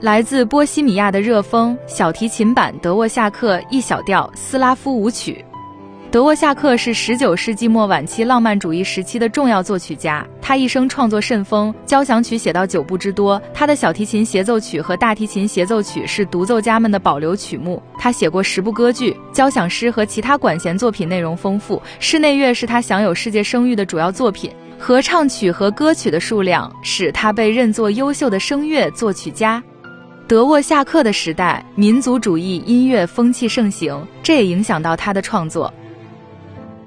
来自波西米亚的热风小提琴版德沃夏克 E 小调斯拉夫舞曲。德沃夏克是19世纪末晚期浪漫主义时期的重要作曲家，他一生创作甚丰，交响曲写到9部之多。他的小提琴协奏曲和大提琴协奏曲是独奏家们的保留曲目。他写过10部歌剧、交响诗和其他管弦作品，内容丰富。室内乐是他享有世界声誉的主要作品。合唱曲和歌曲的数量使他被认作优秀的声乐作曲家。德沃夏克的时代，民族主义音乐风气盛行，这也影响到他的创作。